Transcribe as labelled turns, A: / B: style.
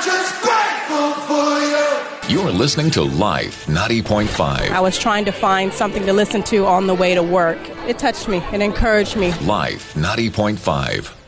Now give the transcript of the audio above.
A: just grateful for you.
B: You're listening to Life 90.5.
C: I was trying to find something to listen to on the way to work. It touched me and encouraged me.
B: Life 90.5.